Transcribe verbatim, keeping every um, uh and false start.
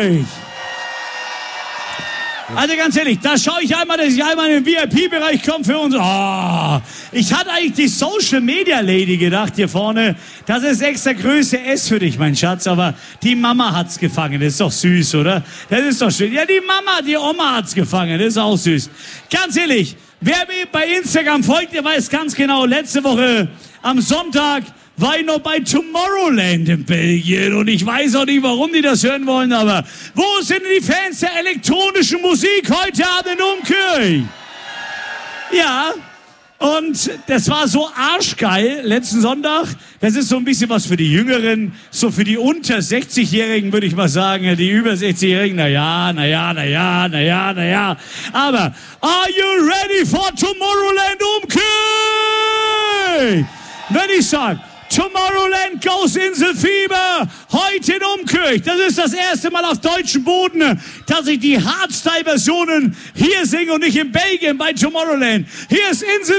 Umkirch. Also ganz ehrlich, da schaue ich einmal, dass ich einmal in den V I P-Bereich komme für uns. Oh, ich hatte eigentlich die Social Media Lady gedacht hier vorne. Das ist extra Größe S für dich, mein Schatz. Aber die Mama hat's gefangen. Das ist doch süß, oder? Das ist doch schön. Ja, die Mama, die Oma hat's gefangen. Das ist auch süß. Ganz ehrlich, wer mir bei Instagram folgt, der weiß ganz genau, letzte Woche am Sonntag war ich noch bei Tomorrowland in Belgien und ich weiß auch nicht, warum die das hören wollen, aber wo sind die Fans der elektronischen Musik heute Abend in Umkirch? Ja, und das war so arschgeil letzten Sonntag. Das ist so ein bisschen was für die Jüngeren, so für die unter sechzig-Jährigen würde ich mal sagen, die über sechzig-Jährigen, na ja, na ja, na ja, na ja, na ja. Aber are you ready for Tomorrowland Umkirch? Wenn ich sage, Tomorrowland goes Inselfieber, heute in Umkirch. Das ist das erste Mal auf deutschem Boden, dass ich die Hardstyle-Versionen hier singe und nicht in Belgien bei Tomorrowland. Hier ist Inselfieber.